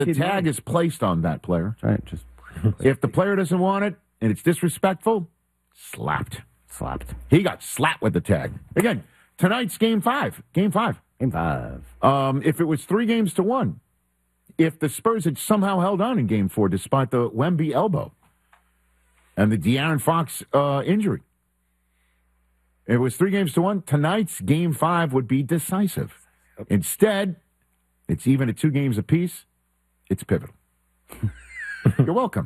The tag is placed on that player. That's right. Just if the player doesn't want it and it's disrespectful, slapped. He got slapped with the tag. Again, tonight's Game 5. Game 5. If it was 3-1, if the Spurs had somehow held on in Game 4 despite the Wemby elbow and the De'Aaron Fox injury, if it was 3-1, tonight's Game 5 would be decisive. Instead, it's even at 2 games apiece. It's pivotal. You're welcome.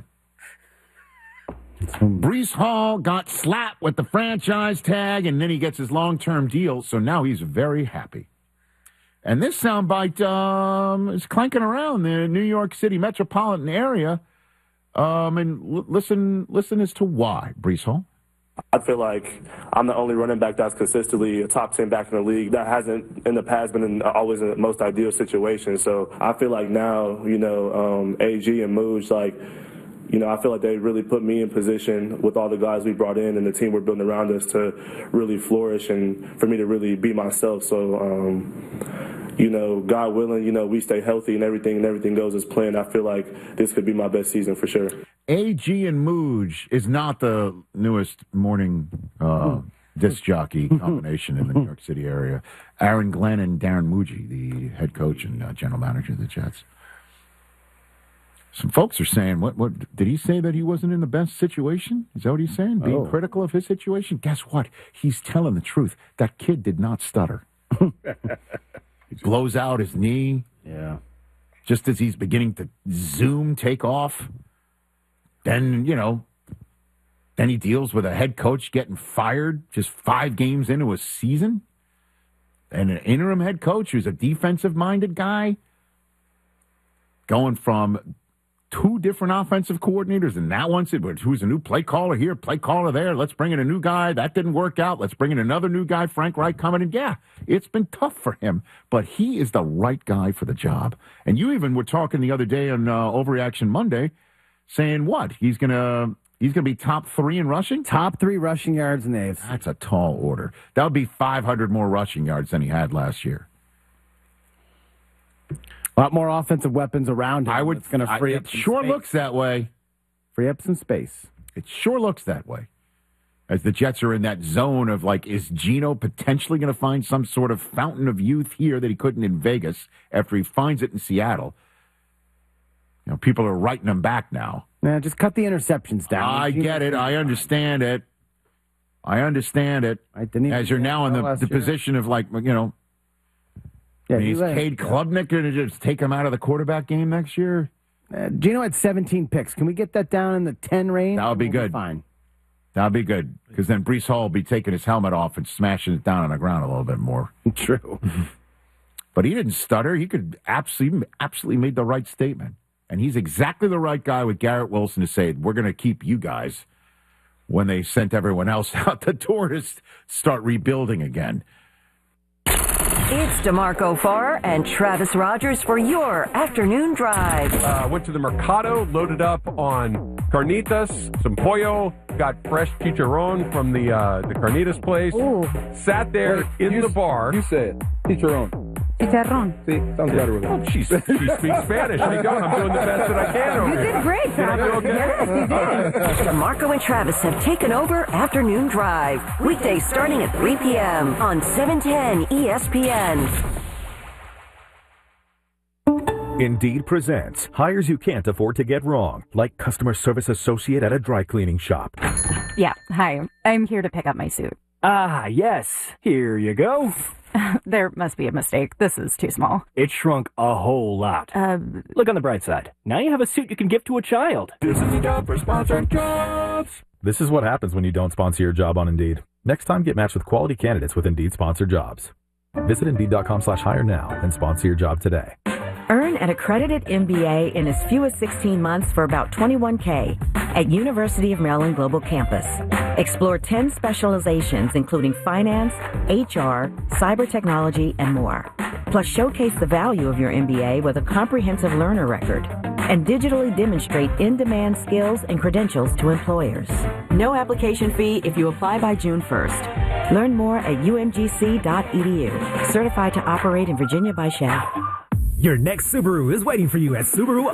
Breece Hall got slapped with the franchise tag, and then he gets his long-term deal, so now he's very happy. And this soundbite is clanking around the New York City metropolitan area. And listen as to why, Breece Hall. I feel like I'm the only running back that's consistently a top 10 back in the league. That hasn't in the past been always in the most ideal situation. So I feel like now, AG and Mooj, I feel like they really put me in position with all the guys we brought in and the team we're building around us to really flourish and for me to really be myself. So, God willing, we stay healthy and everything goes as planned. I feel like this could be my best season for sure. AG and Mooj is not the newest morning disc jockey combination in the New York City area. Aaron Glenn and Darren Muji, the head coach and general manager of the Jets. Some folks are saying, what did he say that he wasn't in the best situation? Is that what he's saying? Being critical of his situation? Guess what? He's telling the truth. That kid did not stutter. He blows out his knee. Yeah. Just as he's beginning to take off. Then, then he deals with a head coach getting fired just 5 games into a season. And an interim head coach who's a defensive-minded guy. Going from 2 different offensive coordinators, and that one said, who's a new play caller here, play caller there. Let's bring in a new guy. That didn't work out. Let's bring in another new guy, Frank Reich, coming in. Yeah, it's been tough for him, but he is the right guy for the job. And you even were talking the other day on Overreaction Monday, saying what? He's gonna be top 3 in rushing? Top 3 rushing yards in the AFC. That's a tall order. That would be 500 more rushing yards than he had last year. A lot more offensive weapons around him. It's going to free up some space. Looks that way. Free up some space. It sure looks that way. As the Jets are in that zone of, is Geno potentially going to find some sort of fountain of youth here that he couldn't in Vegas after he finds it in Seattle? People are writing him back now. Yeah, just cut the interceptions down. I get it. I understand it. As you're now in the position of, Yeah, is Cade Klubnik going to just take him out of the quarterback game next year? Geno had 17 picks. Can we get that down in the 10 range? That would be good. Fine. That would be good, because then Breece Hall will be taking his helmet off and smashing it down on the ground a little bit more. True. But he didn't stutter. He could absolutely made the right statement. And he's exactly the right guy with Garrett Wilson to say, we're going to keep you guys when they sent everyone else out the door to start rebuilding again. It's DeMarco Farr and Travis Rogers for your afternoon drive. Went to the Mercado, loaded up on carnitas, some pollo, got fresh chicharron from the carnitas place. Ooh. Sat there in the bar. You say it. Chicharron. Chicharrón. See, sounds better with her. She speaks Spanish. I'm doing the best that I can over here. You did great, Travis. Okay? Yes, you did. DeMarco and Travis have taken over Afternoon Drive. Weekdays starting at 3 p.m. on 710 ESPN. Indeed presents hires you can't afford to get wrong, like customer service associate at a dry cleaning shop. Yeah, hi. I'm here to pick up my suit. Ah, yes. Here you go. There must be a mistake. This is too small. It shrunk a whole lot. Look on the bright side. Now you have a suit you can give to a child. This is the job for sponsored jobs. This is what happens when you don't sponsor your job on Indeed. Next time, get matched with quality candidates with Indeed sponsored jobs. Visit Indeed.com/hire now and sponsor your job today. Earn an accredited MBA in as few as 16 months for about $21K at University of Maryland Global Campus. Explore 10 specializations including finance, HR, cyber technology, and more. Plus showcase the value of your MBA with a comprehensive learner record and digitally demonstrate in-demand skills and credentials to employers. No application fee if you apply by June 1st. Learn more at umgc.edu. Certified to operate in Virginia by SCHEV. Your next Subaru is waiting for you at Subaru